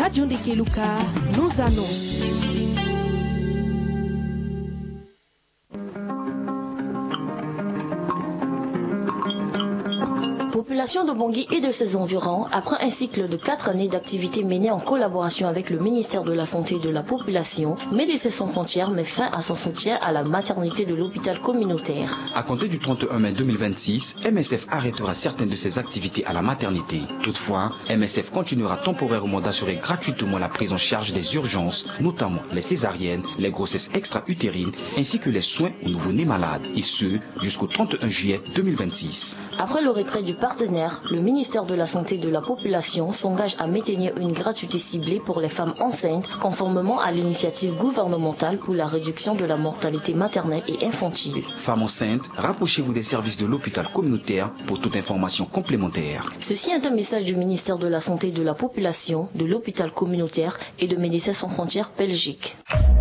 Radio Ndekeluka nous annonce. Population de Bangui et de ses environs, après un cycle de 4 années d'activité menée en collaboration avec le ministère de la Santé et de la Population, Médecins sans frontières met fin à son soutien à la maternité de l'hôpital communautaire. À compter du 31 mai 2026, MSF arrêtera certaines de ses activités à la maternité. Toutefois, MSF continuera temporairement d'assurer gratuitement la prise en charge des urgences, notamment les césariennes, les grossesses extra-utérines, ainsi que les soins aux nouveau-nés malades, et ce, jusqu'au 31 juillet 2026. Après le retrait du partenaire, le ministère de la Santé et de la Population s'engage à maintenir une gratuité ciblée pour les femmes enceintes, conformément à l'initiative gouvernementale pour la réduction de la mortalité maternelle et infantile. Femmes enceintes, rapprochez-vous des services de l'hôpital communautaire pour toute information complémentaire. Ceci est un message du ministère de la Santé et de la Population, de l'hôpital communautaire et de Médecins sans frontières Belgique.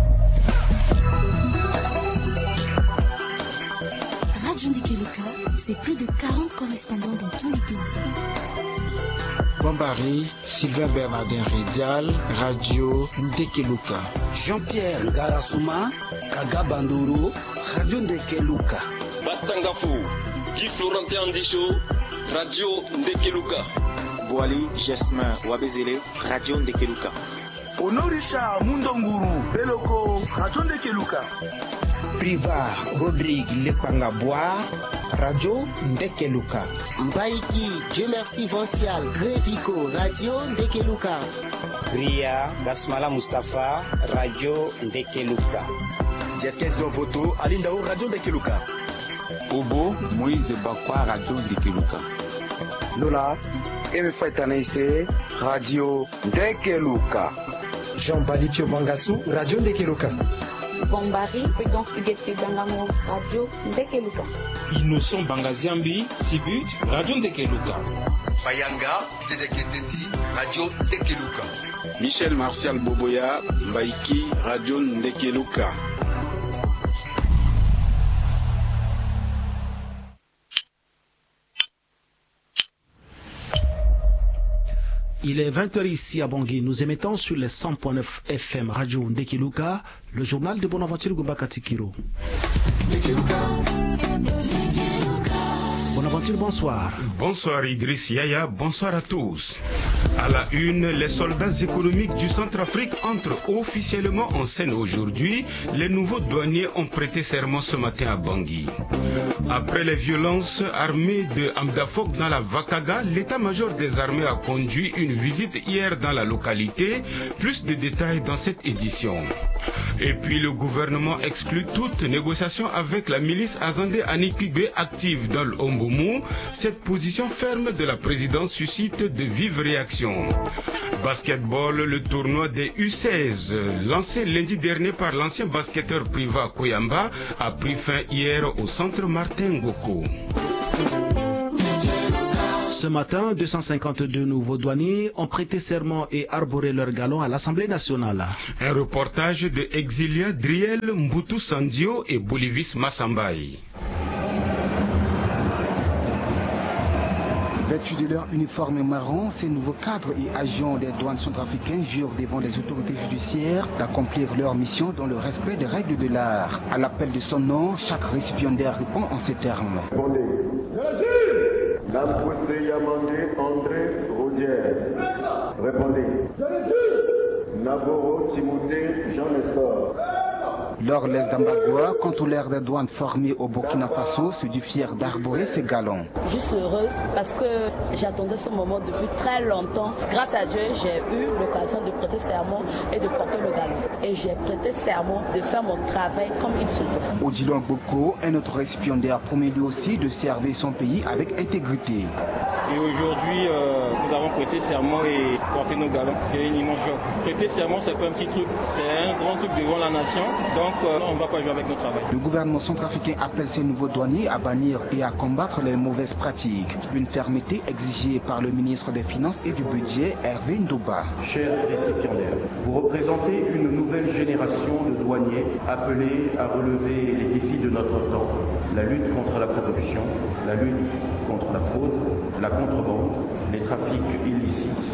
Radio Ndekeluka, c'est plus de 40 correspondants dans tous les pays. Bombari, Sylvain Bernardin Rédial, Radio Ndekeluka. Jean-Pierre Ngarasouma, Kaga Bandoro, Radio Ndekeluka. Batangafu, Guy Florentin Andicho, Radio Ndekeluka. Boali Jasmin Wabezele, Radio Ndekeluka. Honorisha Mundonguru, Beloko, Radio Ndekeluka. Priva Rodrigue Lepangabwa, Radio Ndekeluka. Mbaiki, Dieu merci Vincial, Grévico, Radio Ndekeluka. Ria Gasmala Mustafa, Radio Ndekeluka. Jeskes Dovoto, Alindao, Radio Ndekeluka. Obo, Moïse Bakwa, Radio Ndekeluka. Lola, Emefa Tanaïse, Radio Ndekeluka. Jean-Bali Pio Bangassou, Radio Ndekeluka. Bombari, Prudence Huguette Dangamo, Radio Ndekeluka. Innocent Bangaziambi, Sibut, Radio Ndekeluka. Bayanga, Tedeketeti, Radio Ndekeluka. Michel Martial Boboya, Mbaiki, Radio Ndekeluka. Il est 20h ici à Bangui. Nous émettons sur les 100.9 FM Radio Ndekeluka, le journal de Bonaventure Gumba Katikiro. Bonaventure, bonsoir. Bonsoir Idriss Yaya, bonsoir à tous. À la une, les soldats économiques du Centrafrique entrent officiellement en scène aujourd'hui. Les nouveaux douaniers ont prêté serment ce matin à Bangui. Après les violences armées de Amdafok dans la Vakaga, l'état-major des armées a conduit une visite hier dans la localité. Plus de détails dans cette édition. Et puis le gouvernement exclut toute négociation avec la milice Azandé Anikigbe active dans l'Omboumou. Cette position ferme de la présidence suscite de vives réactions. Basketball, le tournoi des U16, lancé lundi dernier par l'ancien basketteur Priva Koyamba, a pris fin hier au centre Martin Ngoko. Ce matin, 252 nouveaux douaniers ont prêté serment et arboré leur galon à l'Assemblée nationale. Un reportage de Exilia Driel Mbutu Sandio et Bolivis Massambaye. Vêtus de leur uniforme marron, ces nouveaux cadres et agents des douanes centrafricaines jurent devant les autorités judiciaires d'accomplir leur mission dans le respect des règles de l'art. À l'appel de son nom, chaque récipiendaire répond en ces termes. Répondez. Nampoussé Yamandé André Roudière. Répondez. Naboro Timothée Jean Nestor. Lors les Dambagua, contrôleurs des douanes formés au Burkina Faso, se dit fier d'arborer ces galons. Je suis heureuse parce que j'attendais ce moment depuis très longtemps. Grâce à Dieu, j'ai eu l'occasion de prêter serment et de porter le galon. Et j'ai prêté serment de faire mon travail comme il se doit. Odilon Boko, un autre récipiendaire, promet lui aussi de servir son pays avec intégrité. Et aujourd'hui, nous avons prêté serment et porté nos galons. C'est une immense joie. Prêter serment, c'est pas un petit truc. C'est un grand truc devant la nation. Donc, on ne va pas jouer avec notre travail. Le gouvernement centrafricain appelle ses nouveaux douaniers à bannir et à combattre les mauvaises pratiques. Une fermeté exigée par le ministre des Finances et du Budget, Hervé Ndouba. Chers récipiendaires, vous représentez une nouvelle génération de douaniers appelés à relever les défis de notre temps. La lutte contre la corruption, la lutte contre la fraude, la contrebande, les trafics illicites, mais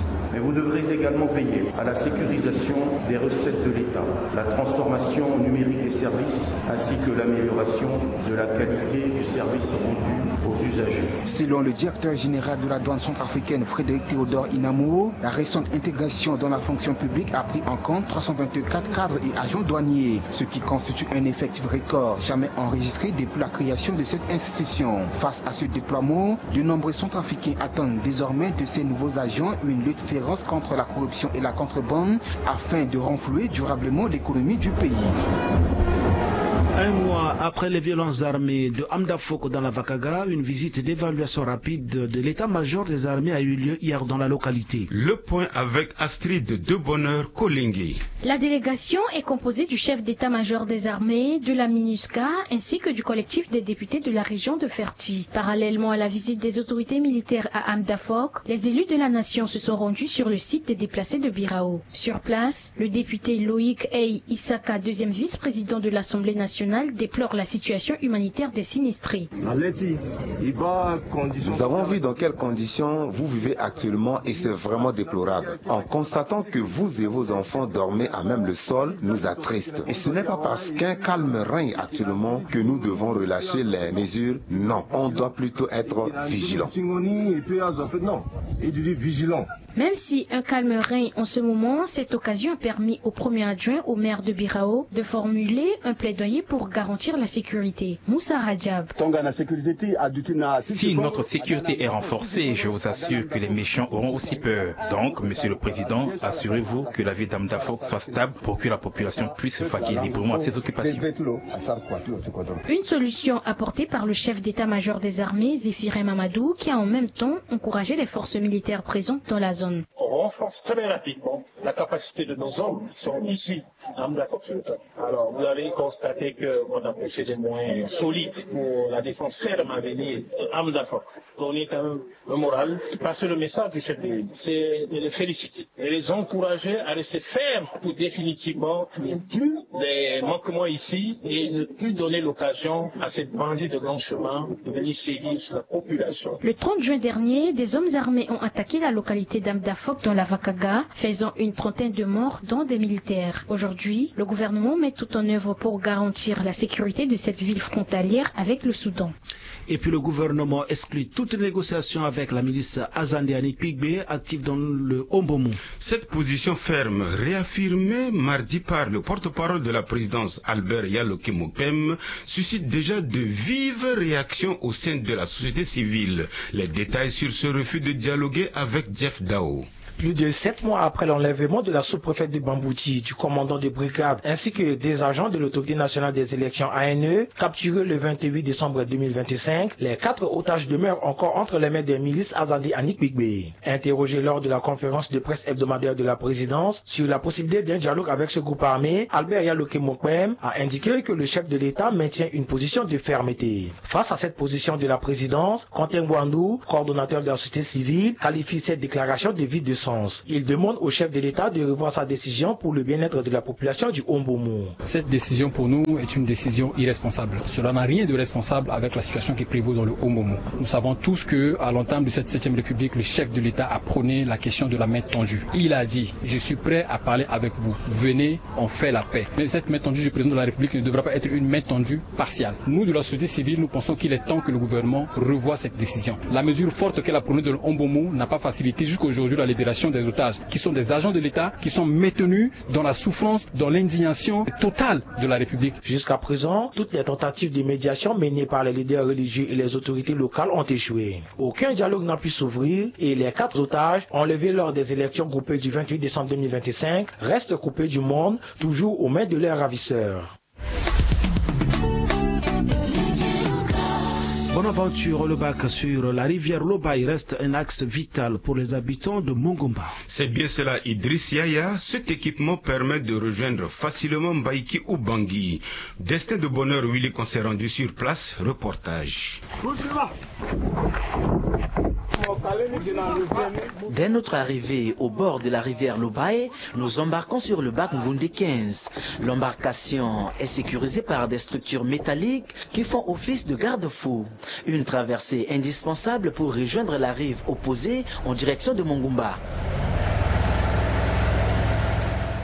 vous devrez également veiller à la sécurisation des recettes de l'État, la transformation numérique des services, ainsi que l'amélioration de la qualité du service rendu aux usagers. Selon le directeur général de la douane centrafricaine, Frédéric Théodore Inamo, la récente intégration dans la fonction publique a pris en compte 324 cadres et agents douaniers, ce qui constitue un effectif record jamais enregistré depuis la création de cette institution. Face à ce déploiement, de nombreux centrafricains attendent désormais de ces nouveaux agents une lutte féroce contre la corruption et la contrebande afin de renflouer durablement l'économie du pays. Un mois après les violences armées de Amdafok dans la Vakaga, une visite d'évaluation rapide de l'état-major des armées a eu lieu hier dans la localité. Le point avec Astrid de Bonheur Kolingui. La délégation est composée du chef d'état-major des armées, de la MINUSCA ainsi que du collectif des députés de la région de Ferti. Parallèlement à la visite des autorités militaires à Amdafok, les élus de la nation se sont rendus sur le site des déplacés de Birao. Sur place, le député Loïc Ey Issaka, deuxième vice-président de l'Assemblée nationale, déplore la situation humanitaire des sinistrés. Nous avons vu dans quelles conditions vous vivez actuellement et c'est vraiment déplorable. En constatant que vous et vos enfants dormez à même le sol, nous attriste. Et ce n'est pas parce qu'un calme règne actuellement que nous devons relâcher les mesures. Non, on doit plutôt être vigilant. Même si un calme règne en ce moment, cette occasion a permis au premier adjoint au maire de Birao de formuler un plaidoyer pour garantir la sécurité. Moussa Rajab. Si notre sécurité est renforcée, je vous assure que les méchants auront aussi peur. Donc, Monsieur le Président, assurez-vous que la ville d'Amdafok soit stable pour que la population puisse vaquer librement à ses occupations. Une solution apportée par le chef d'état-major des armées, Zéphirin Mamadou, qui a en même temps encouragé les forces militaires présentes dans la zone. On renforce très rapidement la capacité de nos hommes qui sont ici à Amdafok. Alors, vous avez constaté qu'on a poussé des moyens solides pour la défense ferme à venir à Amdafok. Donner quand même le moral, passer le message du chef de l'île, c'est de les féliciter et les encourager à rester fermes pour définitivement ne plus les manquements ici et ne plus donner l'occasion à ces bandits de grand chemin de venir sévir sur la population. Le 30 juin dernier, des hommes armés ont attaqué la localité d'Amdafok dans la Vakaga, faisant une trentaine de morts, dont des militaires. Aujourd'hui, le gouvernement met tout en œuvre pour garantir la sécurité de cette ville frontalière avec le Soudan. Et puis le gouvernement exclut toute négociation avec la milice Azandiani Pigbe active dans le Ombomu. Cette position ferme, réaffirmée mardi par le porte-parole de la présidence Albert Yalokimopem, suscite déjà de vives réactions au sein de la société civile. Les détails sur ce refus de dialoguer avec Jeff Dao. Plus de 7 mois après l'enlèvement de la sous-préfète de Bambouti, du commandant de brigade, ainsi que des agents de l'autorité nationale des élections ANE, capturés le 28 décembre 2025, les 4 otages demeurent encore entre les mains des milices Azandi Anik Pigbe. Interrogé lors de la conférence de presse hebdomadaire de la présidence sur la possibilité d'un dialogue avec ce groupe armé, Albert Yalokimopem a indiqué que le chef de l'État maintient une position de fermeté. Face à cette position de la présidence, Quentin Gwandou, coordonnateur de la société civile, qualifie cette déclaration de vide de sens. Il demande au chef de l'État de revoir sa décision pour le bien-être de la population du Ombomu. Cette décision pour nous est une décision irresponsable. Cela n'a rien de responsable avec la situation qui prévaut dans le Ombomu. Nous savons tous que, à l'entame de cette 7e République, le chef de l'État a prôné la question de la main tendue. Il a dit, je suis prêt à parler avec vous. Venez, on fait la paix. Mais cette main tendue du président de la République ne devra pas être une main tendue partielle. Nous, de la société civile, nous pensons qu'il est temps que le gouvernement revoie cette décision. La mesure forte qu'elle a prônée dans le Ombomu n'a pas facilité jusqu'aujourd'hui la libération des otages, qui sont des agents de l'État, qui sont maintenus dans la souffrance, dans l'indignation totale de la République. Jusqu'à présent, toutes les tentatives de médiation menées par les leaders religieux et les autorités locales ont échoué. Aucun dialogue n'a pu s'ouvrir et les 4 otages enlevés lors des élections groupées du 28 décembre 2025 restent coupés du monde, toujours aux mains de leurs ravisseurs. Bonaventure Lebac sur la rivière Lobaï reste un axe vital pour les habitants de Mongomba. C'est bien cela, Idriss Yaya. Cet équipement permet de rejoindre facilement Mbaïki ou Bangui. Destin de bonheur, Willy, qu'on s'est rendu sur place. Reportage. Dès notre arrivée au bord de la rivière Lobaï, nous embarquons sur le bac Ngunde 15. L'embarcation est sécurisée par des structures métalliques qui font office de garde-fou. Une traversée indispensable pour rejoindre la rive opposée en direction de Mongomba.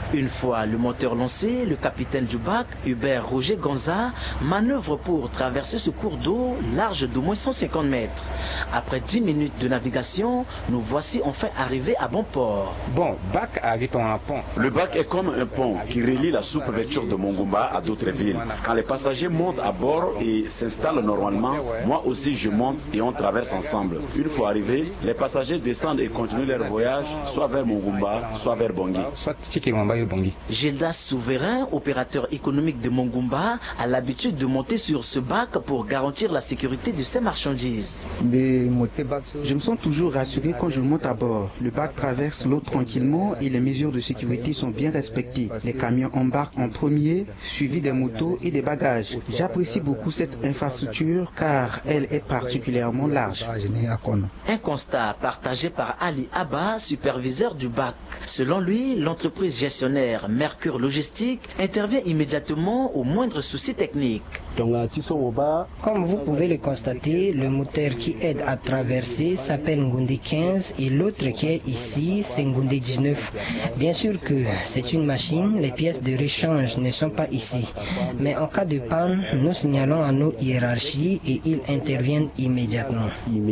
Une fois le moteur lancé, le capitaine du bac, Hubert Roger Gonza, manœuvre pour traverser ce cours d'eau large d'au moins 150 mètres. Après 10 minutes de navigation, nous voici enfin arrivés à bon port. Bon, bac arrive à un pont. Le bac est comme un pont qui relie la sous-préfecture de Mongumba à d'autres villes. Quand les passagers montent à bord et s'installent normalement, moi aussi je monte et on traverse ensemble. Une fois arrivés, les passagers descendent et continuent leur voyage, soit vers Mongumba, soit vers Bangui. Gildas Souverain, opérateur économique de Mongumba, a l'habitude de monter sur ce bac pour garantir la sécurité de ses marchandises. Je me sens toujours rassuré quand je monte à bord. Le bac traverse l'eau tranquillement et les mesures de sécurité sont bien respectées. Les camions embarquent en premier, suivis des motos et des bagages. J'apprécie beaucoup cette infrastructure car elle est particulièrement large. Un constat partagé par Ali Abba, superviseur du bac. Selon lui, l'entreprise gestionnaire Mercure Logistique intervient immédiatement au moindre souci technique. Comme vous pouvez le constater, le moteur qui aide à traverser s'appelle Ngundi 15 et l'autre qui est ici, c'est Ngundi 19. Bien sûr que c'est une machine, les pièces de rechange ne sont pas ici. Mais en cas de panne, nous signalons à nos hiérarchies et ils interviennent immédiatement.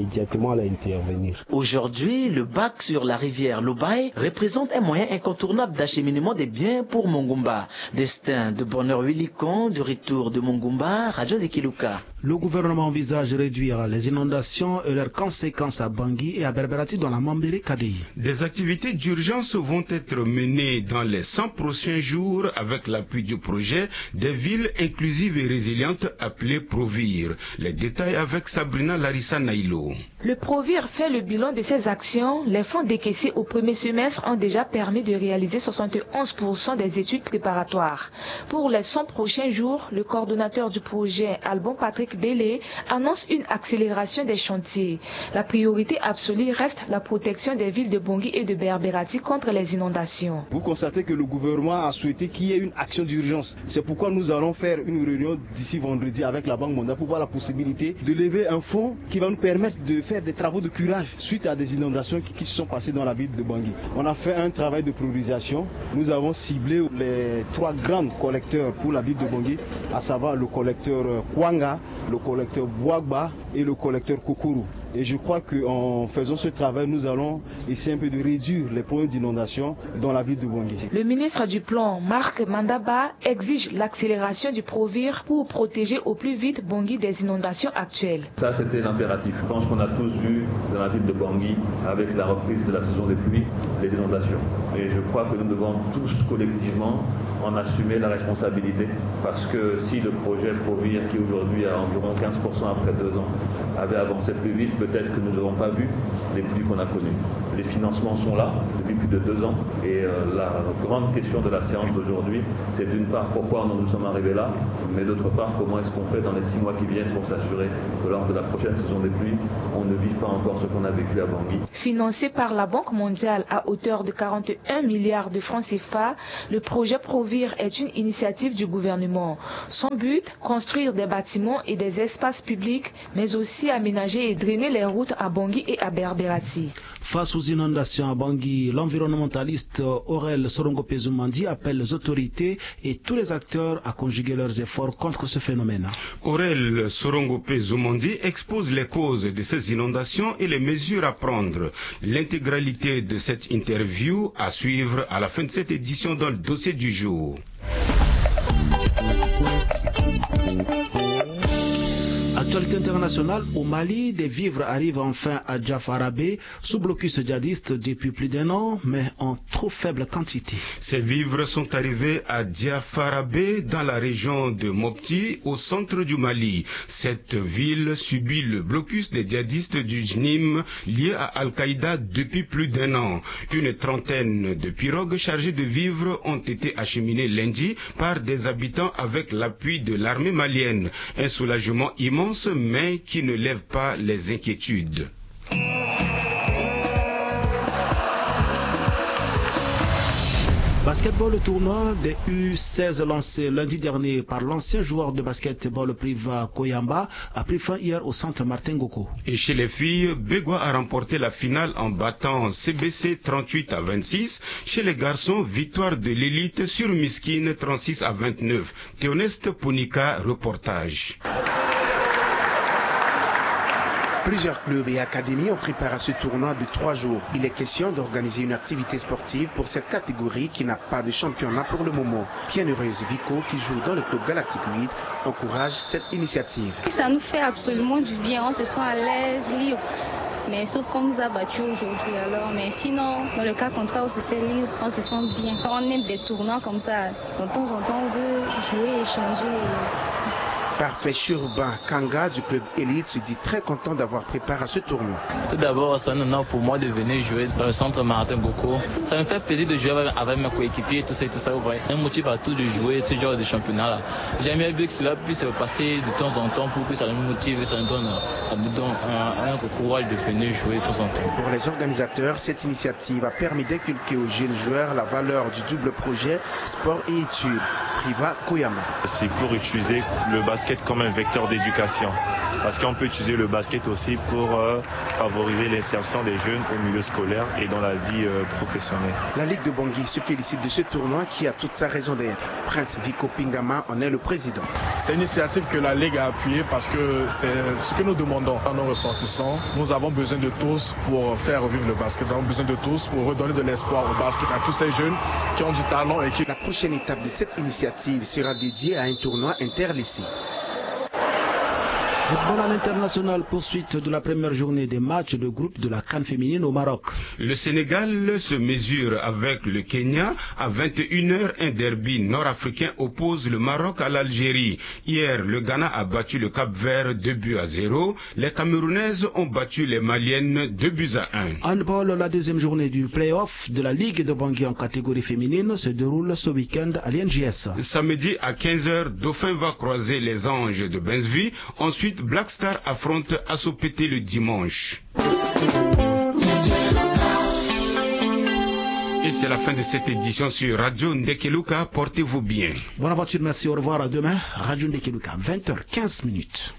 Aujourd'hui, le bac sur la rivière Lobaye représente un moyen incontournable d'acheminement des biens pour Mongumba. Destin de Bonheur Willicon, de retour de Mongumba, Radio Ndekeluka. Le gouvernement envisage réduire les inondations et leurs conséquences à Bangui et à Berberati dans la Mambéré KDI. Des activités d'urgence vont être menées dans les 100 prochains jours avec l'appui du projet des villes inclusives et résilientes appelé Provir. Les détails avec Sabrina Larissa Naïlo. Le Provir fait le bilan de ses actions. Les fonds décaissés au premier semestre ont déjà permis de réaliser 71% des études préparatoires. Pour les 100 prochains jours, le coordonnateur du projet, Albon Patrick Bélé, annonce une accélération des chantiers. La priorité absolue reste la protection des villes de Bangui et de Berberati contre les inondations. Vous constatez que le gouvernement a souhaité qu'il y ait une action d'urgence. C'est pourquoi nous allons faire une réunion d'ici vendredi avec la Banque mondiale pour voir la possibilité de lever un fonds qui va nous permettre de faire des travaux de curage suite à des inondations qui se sont passées dans la ville de Bangui. On a fait un travail de priorisation. Nous avons ciblé les 3 grands collecteurs pour la ville de Bangui, à savoir le collecteur Kwanga, le collecteur Boagba et le collecteur Kokuru. Et je crois qu'en faisant ce travail, nous allons essayer un peu de réduire les problèmes d'inondation dans la ville de Bangui. Le ministre du Plan, Marc Mandaba, exige l'accélération du Provir pour protéger au plus vite Bangui des inondations actuelles. Ça, c'était l'impératif. Je pense qu'on a tous vu dans la ville de Bangui, avec la reprise de la saison des pluies, les inondations. Et je crois que nous devons tous collectivement en assumer la responsabilité, parce que si le projet Provir, qui aujourd'hui a environ 15% après 2 ans, avait avancé plus vite, peut-être que nous n'aurons pas vu les pluies qu'on a connues. Les financements sont là depuis plus de 2 ans et la grande question de la séance d'aujourd'hui, c'est d'une part pourquoi nous sommes arrivés là, mais d'autre part comment est-ce qu'on fait dans les 6 mois qui viennent pour s'assurer que lors de la prochaine saison des pluies, on ne vive pas encore ce qu'on a vécu à Bangui. Financé par la Banque mondiale à hauteur de 41 milliards de francs CFA, le projet Provir est une initiative du gouvernement. Son but, construire des bâtiments et des espaces publics, mais aussi aménager et drainer les routes à Bangui et à Berberati. Face aux inondations à Bangui, l'environnementaliste Aurel Sorongo-Pezumandi appelle les autorités et tous les acteurs à conjuguer leurs efforts contre ce phénomène. Aurel Sorongo-Pezumandi expose les causes de ces inondations et les mesures à prendre. L'intégralité de cette interview à suivre à la fin de cette édition dans le dossier du jour. Actualité internationale, au Mali, des vivres arrivent enfin à Djafarabé, sous blocus djihadiste depuis plus d'1 an, mais en trop faible quantité. Ces vivres sont arrivés à Djafarabé, dans la région de Mopti, au centre du Mali. Cette ville subit le blocus des djihadistes du JNIM liés à Al-Qaïda depuis plus d'1 an. Une trentaine de pirogues chargées de vivres ont été acheminées lundi par des habitants avec l'appui de l'armée malienne. Un soulagement immense, mais qui ne lève pas les inquiétudes. basketball, le tournoi des U16 lancé lundi dernier par l'ancien joueur de basketball Priva Koyamba a pris fin hier au centre Martin Ngoko. Et chez les filles, Begwa a remporté la finale en battant CBC 38-26. Chez les garçons, victoire de l'élite sur Miskine 36-29. Théoneste Punika, reportage. Plusieurs clubs et académies ont pris part à ce tournoi de 3 jours. Il est question d'organiser une activité sportive pour cette catégorie qui n'a pas de championnat pour le moment. Bienheureuse Vico, qui joue dans le club Galactic 8, encourage cette initiative. Ça nous fait absolument du bien, on se sent à l'aise, libre. Mais sauf qu'on nous a battus aujourd'hui alors. Mais sinon, dans le cas contraire, on se sent libre, on se sent bien. On aime des tournois comme ça. De temps en temps, on veut jouer, échanger. Parfait Urbain Kanga du club Elite se dit très content d'avoir préparé à ce tournoi. Tout d'abord, c'est un honneur pour moi de venir jouer dans le centre Martin Ngoko. Ça me fait plaisir de jouer avec mes coéquipiers, tout ça, vous voyez. Un motif à tout de jouer ce genre de championnat-là. J'aimerais bien que cela puisse passer de temps en temps pour que ça me motive et ça me donne un courage de venir jouer de temps en temps. Pour les organisateurs, cette initiative a permis d'inculquer aux jeunes joueurs la valeur du double projet sport et études. Priva Koyama. C'est pour utiliser le basket comme un vecteur d'éducation, parce qu'on peut utiliser le basket aussi pour favoriser l'insertion des jeunes au milieu scolaire et dans la vie professionnelle. La Ligue de Bangui se félicite de ce tournoi qui a toute sa raison d'être. Prince Vico Pingama en est le président. C'est une initiative que la Ligue a appuyée parce que c'est ce que nous demandons à nos ressortissants. Nous avons besoin de tous pour faire revivre le basket. Nous avons besoin de tous pour redonner de l'espoir au basket à tous ces jeunes qui ont du talent et qui... La prochaine étape de cette initiative sera dédiée à un tournoi interlycée. Football à l'international, poursuite de la première journée des matchs de groupe de la CAN féminine au Maroc. Le Sénégal se mesure avec le Kenya. À 21h, un derby nord-africain oppose le Maroc à l'Algérie. Hier, le Ghana a battu le Cap-Vert 2-0. Les Camerounaises ont battu les Maliennes 2-1. Handball, la deuxième journée du play-off de la Ligue de Bangui en catégorie féminine se déroule ce week-end à l'INGS. Samedi à 15h, Dauphin va croiser les Anges de Benzvi. Ensuite, Black Star affronte Assopété le dimanche. Et c'est la fin de cette édition sur Radio Ndekeluka. Portez-vous bien. Bonne aventure, merci, au revoir, à demain. Radio Ndekeluka, 20h15.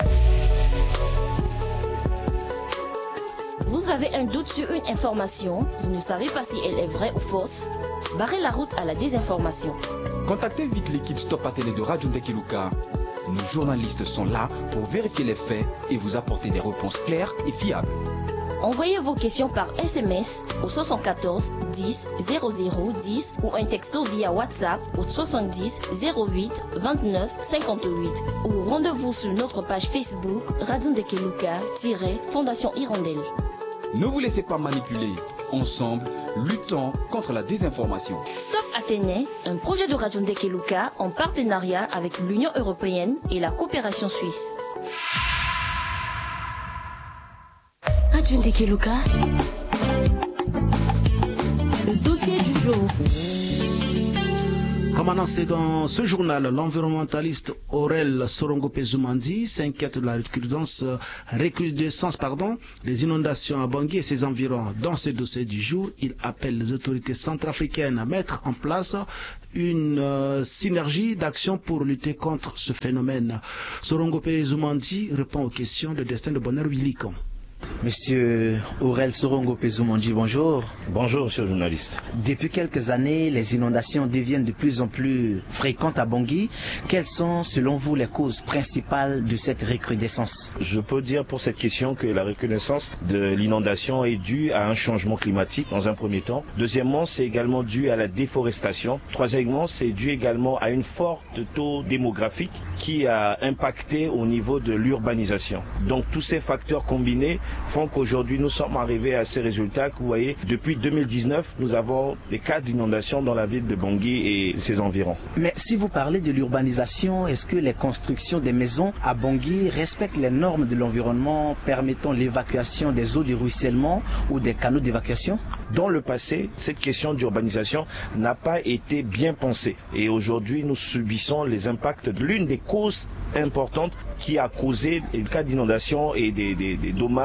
Vous avez un doute sur une information, vous ne savez pas si elle est vraie ou fausse? Barrez la route à la désinformation. Contactez vite l'équipe Stop à Télé de Radio Ndekeluka. Nos journalistes sont là pour vérifier les faits et vous apporter des réponses claires et fiables. Envoyez vos questions par SMS au 74 10 00 10 ou un texto via WhatsApp au 70 08 29 58 ou rendez-vous sur notre page Facebook Radio Ndekeluka-Fondation Hirondelle. Ne vous laissez pas manipuler. Ensemble, luttons contre la désinformation. Stop Athénée, un projet de Radio Ndekeluka en partenariat avec l'Union européenne et la coopération suisse. Radio Ndekeluka, le dossier du jour. Comme annoncé dans ce journal, l'environnementaliste Aurel Sorongo-Pezumandi s'inquiète de la recrudescence des inondations à Bangui et ses environs. Dans ce dossier du jour, il appelle les autorités centrafricaines à mettre en place une synergie d'action pour lutter contre ce phénomène. Sorongo-Pezumandi répond aux questions de Destin de Bonheur Willican. Monsieur Aurel Sorongo-Pezumandi, bonjour. Bonjour, monsieur le journaliste. Depuis quelques années, les inondations deviennent de plus en plus fréquentes à Bangui. Quelles sont, selon vous, les causes principales de cette recrudescence? Je peux dire pour cette question que la recrudescence de l'inondation est due à un changement climatique dans un premier temps. Deuxièmement, c'est également dû à la déforestation. Troisièmement, c'est dû également à une forte taux démographique qui a impacté au niveau de l'urbanisation. Donc tous ces facteurs combinés font qu'aujourd'hui nous sommes arrivés à ces résultats que vous voyez. Depuis 2019, nous avons des cas d'inondation dans la ville de Bangui et ses environs. Mais si vous parlez de l'urbanisation, est-ce que les constructions des maisons à Bangui respectent les normes de l'environnement permettant l'évacuation des eaux de ruissellement ou des canaux d'évacuation? Dans le passé, cette question d'urbanisation n'a pas été bien pensée. Et aujourd'hui, nous subissons les impacts de l'une des causes importantes qui a causé des cas d'inondation et des dommages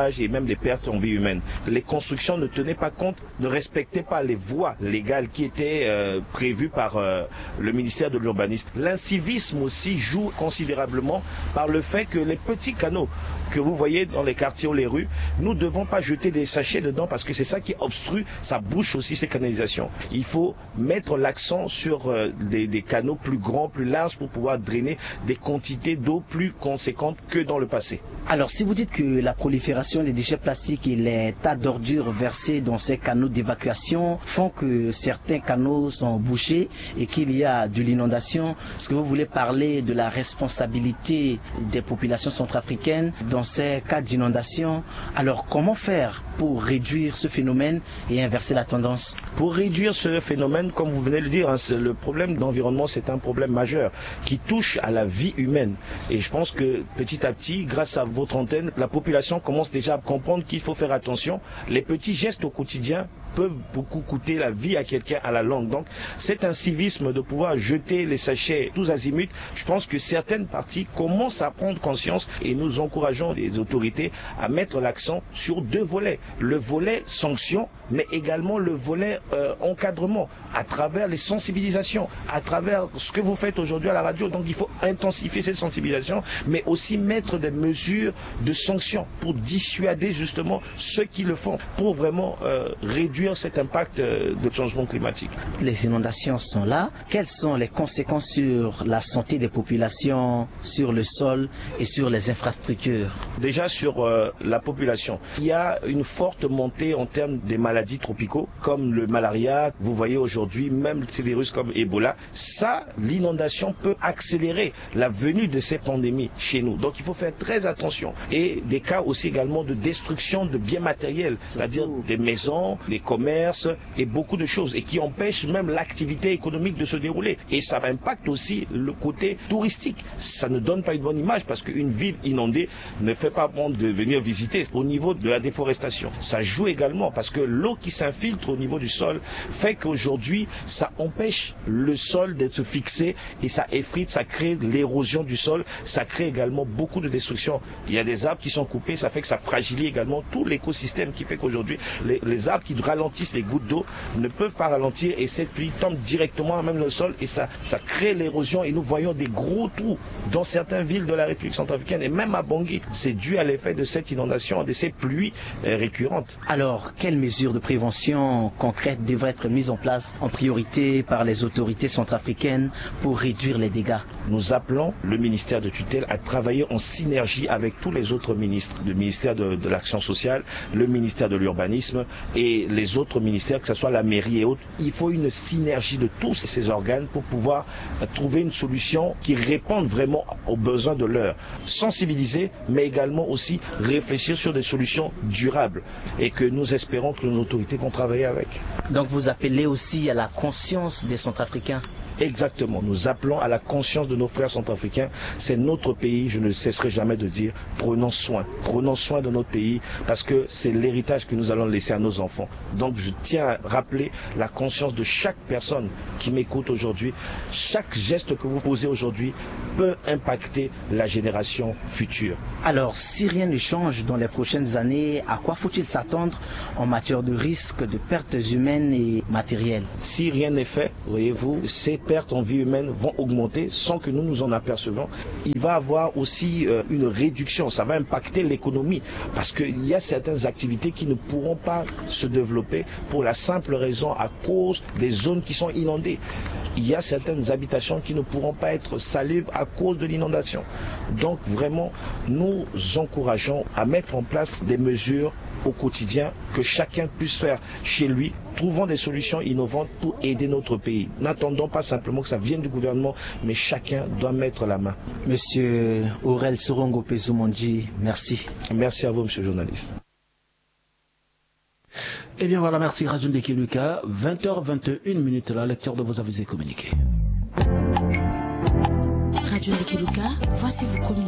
dommages et même des pertes en vie humaine. Les constructions ne tenaient pas compte, ne respectaient pas les voies légales qui étaient prévues par le ministère de l'Urbanisme. L'incivisme aussi joue considérablement par le fait que les petits canaux que vous voyez dans les quartiers ou les rues, nous ne devons pas jeter des sachets dedans parce que c'est ça qui obstrue, ça bouche aussi ces canalisations. Il faut mettre l'accent sur des canaux plus grands, plus larges pour pouvoir drainer des quantités d'eau plus conséquentes que dans le passé. Alors si vous dites que la prolifération des déchets plastiques et les tas d'ordures versés dans ces canaux d'évacuation font que certains canaux sont bouchés et qu'il y a de l'inondation, est-ce que vous voulez parler de la responsabilité des populations centrafricaines dans ces cas d'inondation? Alors comment faire pour réduire ce phénomène et inverser la tendance? Pour réduire ce phénomène, comme vous venez de le dire, le problème d'environnement, c'est un problème majeur qui touche à la vie humaine. Et je pense que petit à petit, grâce à votre antenne, la population commence déjà à comprendre qu'il faut faire attention. Les petits gestes au quotidien peuvent beaucoup coûter la vie à quelqu'un à la longue. Donc c'est un civisme de pouvoir jeter les sachets tous azimuts. Je pense que certaines parties commencent à prendre conscience et nous encourageons les autorités à mettre l'accent sur deux volets. Le volet sanction, mais également le volet encadrement à travers les sensibilisations, à travers ce que vous faites aujourd'hui à la radio. Donc il faut intensifier cette sensibilisation, mais aussi mettre des mesures de sanction pour dissuader justement ceux qui le font, pour vraiment réduire cet impact de changement climatique. Les inondations sont là. Quelles sont les conséquences sur la santé des populations, sur le sol et sur les infrastructures? Déjà sur la population, il y a une forte montée en termes des maladies tropicaux comme le malaria. Vous voyez aujourd'hui même ces virus comme Ebola. Ça, l'inondation peut accélérer la venue de ces pandémies chez nous. Donc il faut faire très attention. Et des cas aussi également de destruction de biens matériels, c'est-à-dire des maisons, des commerces et beaucoup de choses, et qui empêchent même l'activité économique de se dérouler. Et ça impacte aussi le côté touristique. Ça ne donne pas une bonne image parce qu'une ville inondée ne fait pas bon de venir visiter. Au niveau de la déforestation, ça joue également parce que l'eau qui s'infiltre au niveau du sol fait qu'aujourd'hui ça empêche le sol d'être fixé et ça effrite, ça crée l'érosion du sol, ça crée également beaucoup de destruction. Il y a des arbres qui sont coupés, ça fait que ça fragilise également tout l'écosystème, qui fait qu'aujourd'hui les arbres qui ralentissent les gouttes d'eau ne peuvent pas ralentir et cette pluie tombe directement même le sol et ça crée l'érosion et nous voyons des gros trous dans certaines villes de la République centrafricaine et même à Bangui. C'est dû à l'effet de cette inondation, de ces pluies récurrentes. Alors, quelles mesures de prévention concrètes devraient être mises en place en priorité par les autorités centrafricaines pour réduire les dégâts? Nous appelons le ministère de tutelle à travailler en synergie avec tous les autres ministres, le ministère de l'Action sociale, le ministère de l'Urbanisme et les autres ministères, que ce soit la mairie et autres. Il faut une synergie de tous ces organes pour pouvoir trouver une solution qui réponde vraiment aux besoins de l'heure. Sensibiliser, mais également aussi réfléchir sur des solutions durables et que nous espérons que nos autorités vont travailler avec. Donc vous appelez aussi à la conscience des Centrafricains? Exactement, nous appelons à la conscience de nos frères centrafricains. C'est notre pays, je ne cesserai jamais de dire, prenons soin de notre pays parce que c'est l'héritage que nous allons laisser à nos enfants. Donc je tiens à rappeler la conscience de chaque personne qui m'écoute aujourd'hui. Chaque geste que vous posez aujourd'hui peut impacter la génération future. Alors si rien ne change dans les prochaines années, à quoi faut-il s'attendre en matière de risque de pertes humaines et matérielles? Si rien n'est fait, voyez-vous, ces pertes en vie humaine vont augmenter sans que nous nous en apercevons. Il va y avoir aussi une réduction, ça va impacter l'économie parce qu'il y a certaines activités qui ne pourront pas se développer pour la simple raison à cause des zones qui sont inondées. Il y a certaines habitations qui ne pourront pas être salubres à cause de l'inondation. Donc vraiment, nous encourageons à mettre en place des mesures au quotidien que chacun puisse faire chez lui. Trouvons des solutions innovantes pour aider notre pays. N'attendons pas simplement que ça vienne du gouvernement, mais chacun doit mettre la main. Monsieur Aurel Sorongo Pezumonji, merci. Merci à vous, monsieur le journaliste. Eh bien voilà, merci Radio Ndekeluka. 20h21, la lecture de vos avis et communiqués. Radio Ndekeluka, voici vos communiqués.